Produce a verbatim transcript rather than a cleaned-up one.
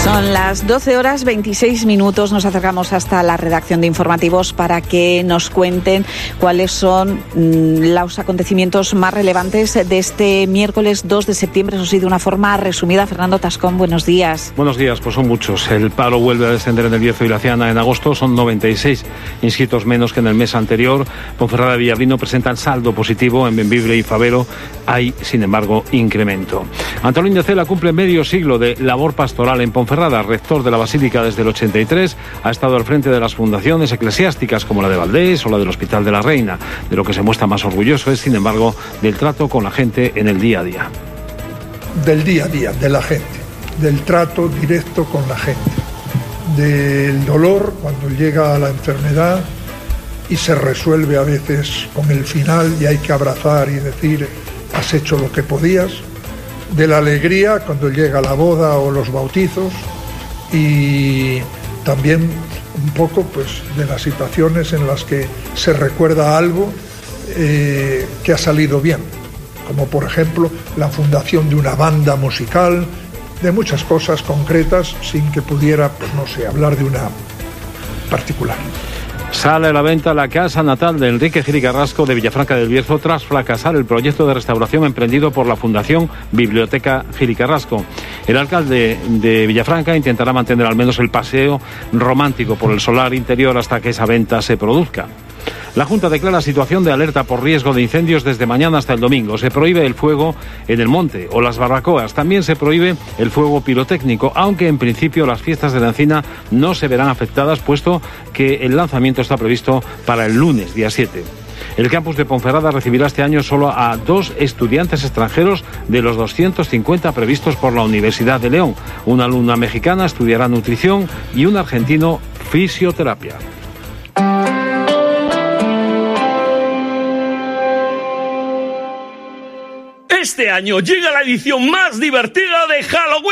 Son las doce horas veintiséis minutos. Nos acercamos hasta la redacción de informativos para que nos cuenten cuáles son mmm, los acontecimientos más relevantes de este miércoles dos de septiembre. Eso sí, de una forma resumida. Fernando Tascón, buenos días. Buenos días, pues son muchos. El paro vuelve a descender en el Bierzo y la Ciana en agosto. Son noventa y seis inscritos menos que en el mes anterior. Ponferrada y Villablino presentan saldo positivo. En Bembibre y Favero hay, sin embargo, incremento. Antolín de Cela cumple medio siglo de labor pastoral en Ponferrada. Rector de la Basílica desde el ochenta y tres, ha estado al frente de las fundaciones eclesiásticas como la de Valdés o la del Hospital de la Reina. De lo que se muestra más orgulloso es, sin embargo, del trato con la gente en el día a día. Del día a día, de la gente, del trato directo con la gente, del dolor cuando llega a la enfermedad y se resuelve a veces con el final y hay que abrazar y decir, has hecho lo que podías, de la alegría cuando llega la boda o los bautizos y también un poco pues de las situaciones en las que se recuerda algo eh, que ha salido bien, como por ejemplo la fundación de una banda musical, de muchas cosas concretas sin que pudiera, pues no sé, hablar de una particular. Sale a la venta la casa natal de Enrique Gil y Carrasco de Villafranca del Bierzo tras fracasar el proyecto de restauración emprendido por la Fundación Biblioteca Gil y Carrasco. El alcalde de Villafranca intentará mantener al menos el paseo romántico por el solar interior hasta que esa venta se produzca. La Junta declara situación de alerta por riesgo de incendios desde mañana hasta el domingo. Se prohíbe el fuego en el monte o las barbacoas. También se prohíbe el fuego pirotécnico, aunque en principio las fiestas de la Encina no se verán afectadas, puesto que el lanzamiento está previsto para el lunes, día siete. El campus de Ponferrada recibirá este año solo a dos estudiantes extranjeros de los doscientos cincuenta previstos por la Universidad de León. Una alumna mexicana estudiará nutrición y un argentino fisioterapia. Este año llega la edición más divertida de Halloween.